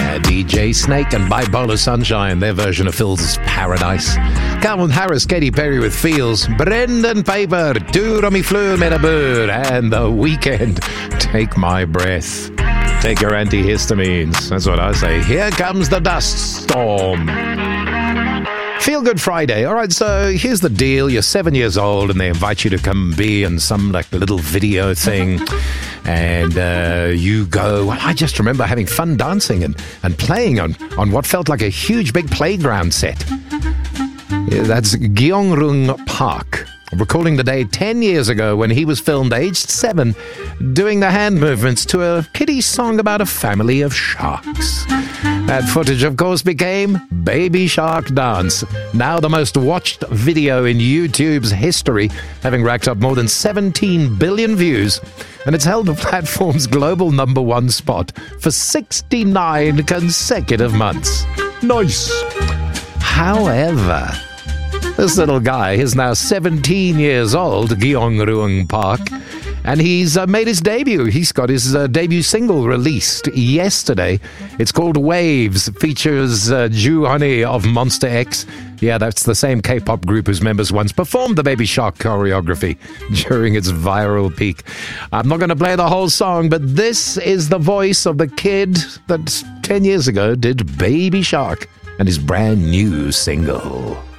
DJ Snake and Bipolar Sunshine, their version of Phil's Paradise. Calvin Harris, Katy Perry with Feels. Brendan Paper, Tur om I fleur met een bird. And The Weeknd, Take My Breath. Take your antihistamines. That's what I say. Here comes the dust storm. Feel Good Friday. All right, so here's the deal. You're 7 years old and they invite you to come be in some like little video thing. And you go, well, I just remember having fun dancing and playing on what felt like a huge big playground set. Yeah, that's Gyeongrung Park. Recalling the day 10 years ago when he was filmed aged 7 doing the hand movements to a kiddie song about a family of sharks. That footage, of course, became Baby Shark Dance, now the most watched video in YouTube's history, having racked up more than 17 billion views, and it's held the platform's global #1 spot for 69 consecutive months. Nice! However, this little guy is now 17 years old, Gyeongrung Park, and he's made his debut. He's got his debut single released yesterday. It's called Waves. Features Ju Honey of Monster X. Yeah, that's the same K-pop group whose members once performed the Baby Shark choreography during its viral peak. I'm not going to play the whole song, but this is the voice of the kid that 10 years ago did Baby Shark and his brand new single.